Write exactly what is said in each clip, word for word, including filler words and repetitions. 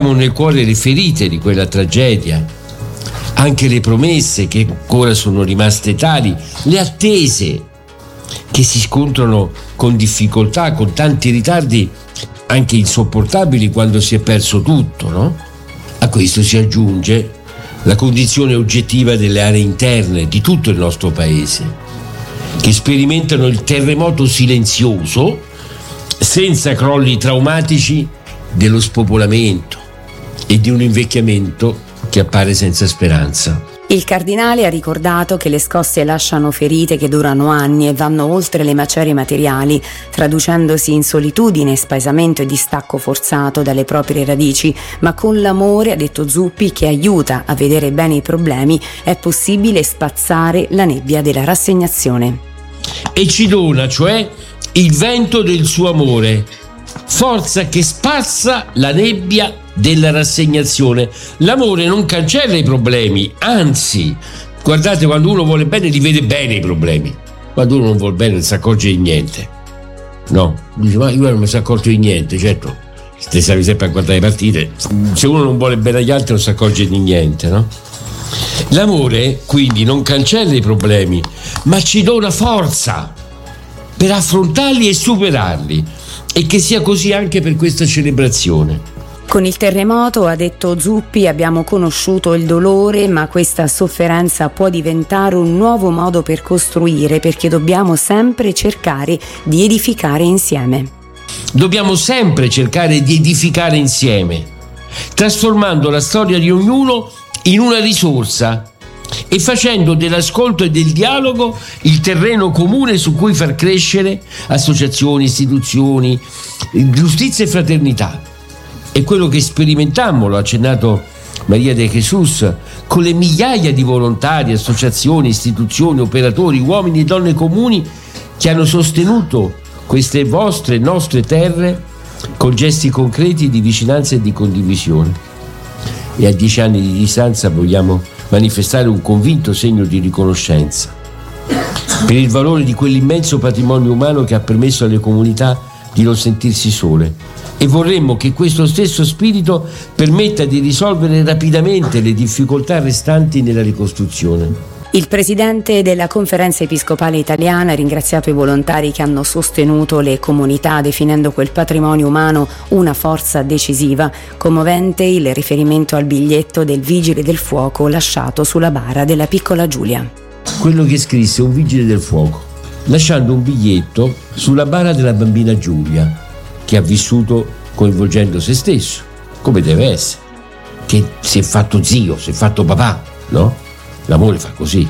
Portiamo nel cuore le ferite di quella tragedia, anche le promesse che ancora sono rimaste tali, le attese che si scontrano con difficoltà, con tanti ritardi anche insopportabili quando si è perso tutto, no? A questo si aggiunge la condizione oggettiva delle aree interne di tutto il nostro paese, che sperimentano il terremoto silenzioso, senza crolli traumatici, dello spopolamento e di un invecchiamento che appare senza speranza. Il cardinale ha ricordato che le scosse lasciano ferite che durano anni e vanno oltre le macerie materiali, traducendosi in solitudine, spaesamento e distacco forzato dalle proprie radici, ma con l'amore, ha detto Zuppi, che aiuta a vedere bene i problemi, è possibile spazzare la nebbia della rassegnazione. E ci dona, cioè, il vento del suo amore, forza che spazza la nebbia della rassegnazione. L'amore non cancella i problemi, anzi, guardate, quando uno vuole bene li vede bene i problemi, quando uno non vuole bene non si accorge di niente, no? Dice, ma io non mi sono accorto di niente. Certo, te stavi sempre a guardare le partite, se uno non vuole bene agli altri non si accorge di niente, no? L'amore quindi non cancella i problemi, ma ci dona forza per affrontarli e superarli, e che sia così anche per questa celebrazione. Con il terremoto, ha detto Zuppi, abbiamo conosciuto il dolore, ma questa sofferenza può diventare un nuovo modo per costruire, perché dobbiamo sempre cercare di edificare insieme. Dobbiamo sempre cercare di edificare insieme, trasformando la storia di ognuno in una risorsa e facendo dell'ascolto e del dialogo il terreno comune su cui far crescere associazioni, istituzioni, giustizia e fraternità. È quello che sperimentammo, lo ha accennato Maria De Jesus, con le migliaia di volontari, associazioni, istituzioni, operatori, uomini e donne comuni che hanno sostenuto queste vostre, nostre terre con gesti concreti di vicinanza e di condivisione. E a dieci anni di distanza vogliamo manifestare un convinto segno di riconoscenza per il valore di quell'immenso patrimonio umano che ha permesso alle comunità di non sentirsi sole, e vorremmo che questo stesso spirito permetta di risolvere rapidamente le difficoltà restanti nella ricostruzione. Il presidente della Conferenza Episcopale Italiana ha ringraziato i volontari che hanno sostenuto le comunità, definendo quel patrimonio umano una forza decisiva. Commovente il riferimento al biglietto del vigile del fuoco lasciato sulla bara della piccola Giulia. Quello che scrisse un vigile del fuoco, lasciando un biglietto sulla bara della bambina Giulia, che ha vissuto coinvolgendo se stesso, come deve essere, che si è fatto zio, si è fatto papà, no? L'amore fa così.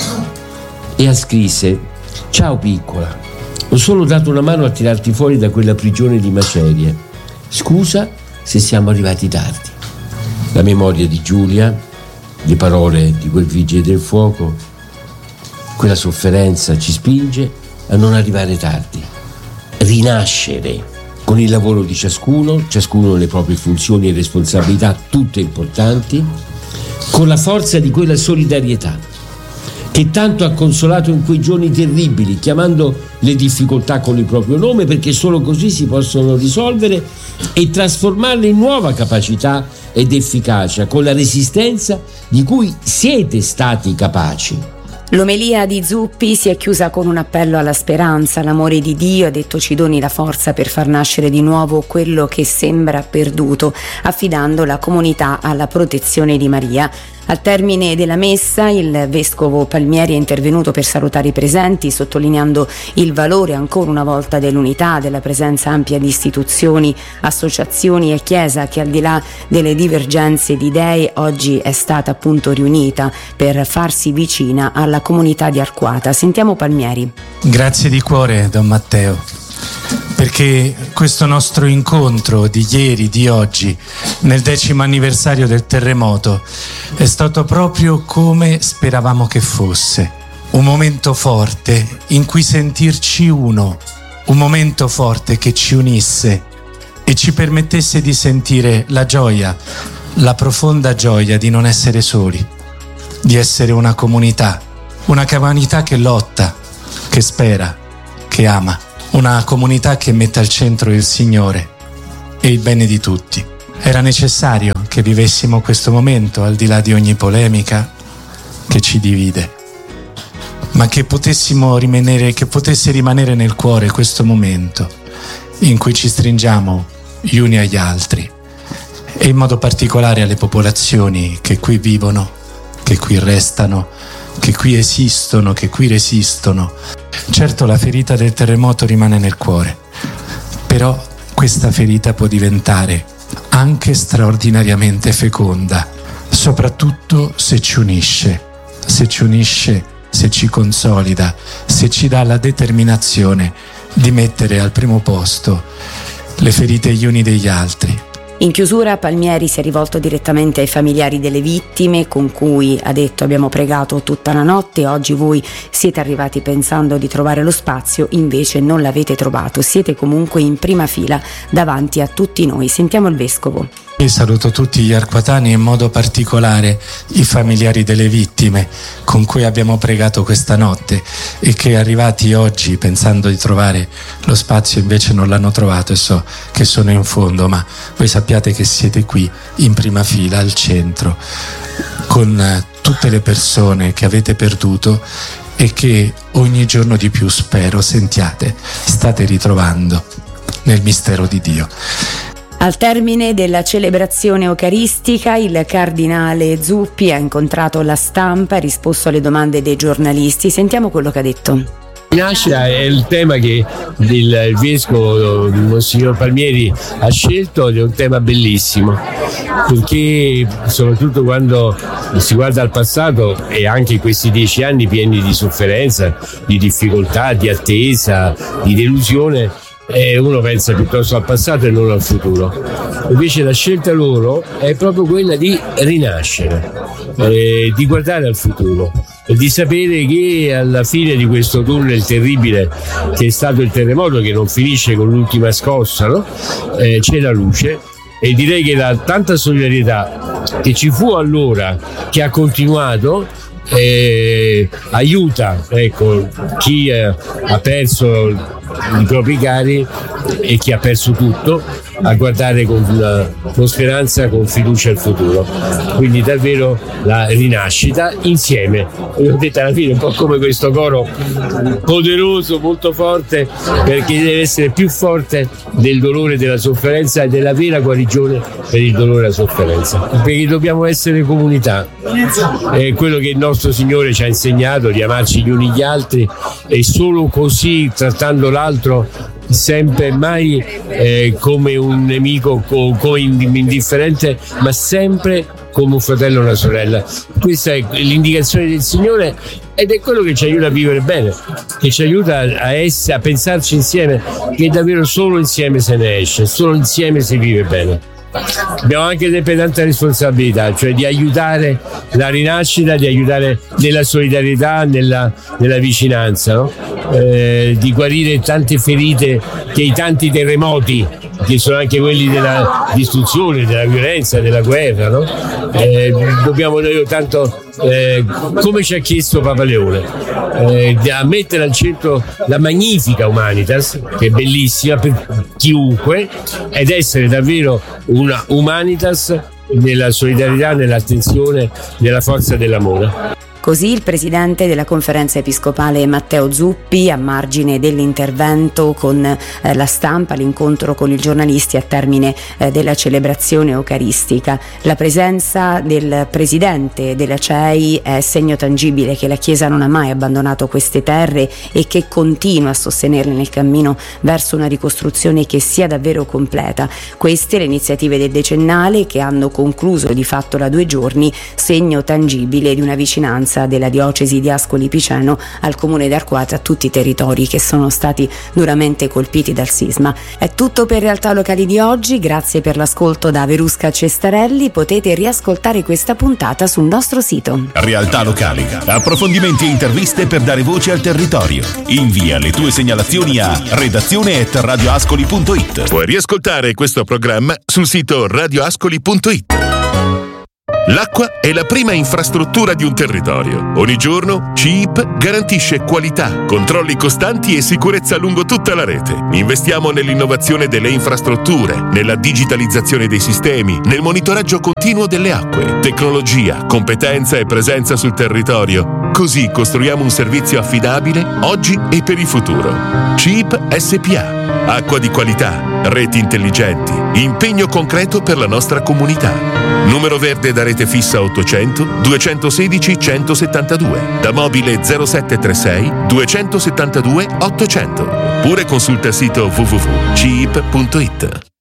E scrisse: ciao piccola, ho solo dato una mano a tirarti fuori da quella prigione di macerie. Scusa se siamo arrivati tardi. La memoria di Giulia, le parole di quel vigile del fuoco, quella sofferenza ci spinge a non arrivare tardi, rinascere con il lavoro di ciascuno, ciascuno le proprie funzioni e responsabilità, tutte importanti, con la forza di quella solidarietà che tanto ha consolato in quei giorni terribili, chiamando le difficoltà con il proprio nome, perché solo così si possono risolvere e trasformarle in nuova capacità ed efficacia, con la resistenza di cui siete stati capaci. L'omelia di Zuppi si è chiusa con un appello alla speranza. L'amore di Dio, ha detto, ci doni la forza per far nascere di nuovo quello che sembra perduto, affidando la comunità alla protezione di Maria. Al termine della messa il vescovo Palmieri è intervenuto per salutare i presenti, sottolineando il valore ancora una volta dell'unità, della presenza ampia di istituzioni, associazioni e Chiesa che, al di là delle divergenze di idee, oggi è stata appunto riunita per farsi vicina alla comunità di Arquata. Sentiamo Palmieri. Grazie di cuore, Don Matteo, perché questo nostro incontro di ieri, di oggi, nel decimo anniversario del terremoto, è stato proprio come speravamo che fosse. Un momento forte in cui sentirci uno, un momento forte che ci unisse e ci permettesse di sentire la gioia, la profonda gioia di non essere soli, di essere una comunità, una comunità che lotta, che spera, che ama. Una comunità che mette al centro il Signore e il bene di tutti. era necessario che vivessimo questo momento al di là di ogni polemica che ci divide, ma che potessimo rimanere, che potesse rimanere nel cuore questo momento in cui ci stringiamo gli uni agli altri, e in modo particolare alle popolazioni che qui vivono, che qui restano, che qui esistono, che qui resistono. Certo, la ferita del terremoto rimane nel cuore, però questa ferita può diventare anche straordinariamente feconda, soprattutto se ci unisce, se ci unisce, se ci consolida, se ci dà la determinazione di mettere al primo posto le ferite gli uni degli altri. In chiusura Palmieri si è rivolto direttamente ai familiari delle vittime, con cui ha detto: abbiamo pregato tutta la notte, oggi voi siete arrivati pensando di trovare lo spazio, invece non l'avete trovato, siete comunque in prima fila davanti a tutti noi. Sentiamo il Vescovo. Io saluto tutti gli arquatani, in modo particolare i familiari delle vittime con cui abbiamo pregato questa notte e che, arrivati oggi pensando di trovare lo spazio, invece non l'hanno trovato, e so che sono in fondo, ma voi sappiate che siete qui in prima fila al centro con tutte le persone che avete perduto e che ogni giorno di più, spero, sentiate, state ritrovando nel mistero di Dio. Al termine della celebrazione eucaristica, il cardinale Zuppi ha incontrato la stampa e risposto alle domande dei giornalisti. Sentiamo quello che ha detto. Rinascita è il tema che il, il vescovo Monsignor Palmieri ha scelto, ed è un tema bellissimo, perché soprattutto quando si guarda al passato e anche in questi dieci anni pieni di sofferenza, di difficoltà, di attesa, di delusione, e uno pensa piuttosto al passato e non al futuro. Invece la scelta loro è proprio quella di rinascere, eh, di guardare al futuro, di sapere che alla fine di questo tunnel terribile che è stato il terremoto, che non finisce con l'ultima scossa, no? eh, c'è la luce. E direi che la tanta solidarietà che ci fu allora, che ha continuato, eh, aiuta, ecco, chi eh, ha perso i propri cari e chi ha perso tutto a guardare con, con speranza, con fiducia al futuro. Quindi davvero la rinascita insieme. L'ho detto alla fine, un po' come questo coro poderoso, molto forte, perché deve essere più forte del dolore e della sofferenza e della vera guarigione per il dolore e la sofferenza, perché dobbiamo essere comunità. È quello che il nostro Signore ci ha insegnato, di amarci gli uni gli altri, e solo così, trattando l'altro sempre, mai eh, come un nemico o come indifferente, ma sempre come un fratello o una sorella. Questa è l'indicazione del Signore ed è quello che ci aiuta a vivere bene, che ci aiuta a, essere, a pensarci insieme, che davvero solo insieme se ne esce, solo insieme si vive bene. Abbiamo anche sempre tanta responsabilità, cioè di aiutare la rinascita, di aiutare nella solidarietà, nella, nella vicinanza, no? eh, di guarire tante ferite che i tanti terremoti, che sono anche quelli della distruzione, della violenza, della guerra, no? eh, dobbiamo noi tanto, eh, come ci ha chiesto Papa Leone, eh, a mettere al centro la magnifica Humanitas, che è bellissima per chiunque, ed essere davvero una Humanitas nella solidarietà, nell'attenzione, nella forza dell'amore. Così il presidente della Conferenza Episcopale Matteo Zuppi, a margine dell'intervento con eh, la stampa, l'incontro con i giornalisti a termine eh, della celebrazione eucaristica. La presenza del presidente della C E I è segno tangibile che la Chiesa non ha mai abbandonato queste terre e che continua a sostenerle nel cammino verso una ricostruzione che sia davvero completa. Queste le iniziative del decennale, che hanno concluso di fatto da due giorni, segno tangibile di una vicinanza della diocesi di Ascoli Piceno al comune di Arquata, a tutti i territori che sono stati duramente colpiti dal sisma. È tutto per Realtà Locali di oggi, grazie per l'ascolto da Verusca Cestarelli. Potete riascoltare questa puntata sul nostro sito. Realtà Locali, approfondimenti e interviste per dare voce al territorio. Invia le tue segnalazioni a redazione at radioascoli punto it. Puoi riascoltare questo programma sul sito radioascoli punto it. L'acqua è la prima infrastruttura di un territorio. Ogni giorno C I P garantisce qualità, controlli costanti e sicurezza lungo tutta la rete. Investiamo nell'innovazione delle infrastrutture, nella digitalizzazione dei sistemi, nel monitoraggio continuo delle acque. Tecnologia, competenza e presenza sul territorio. Così costruiamo un servizio affidabile oggi e per il futuro. C I P S P A. Acqua di qualità, reti intelligenti, impegno concreto per la nostra comunità. Numero verde da rete fissa ottocento duecentosedici centosettantadue, da mobile zero sette tre sei duecentosettantadue ottocento. Oppure consulta il sito w w w punto c i p punto i t.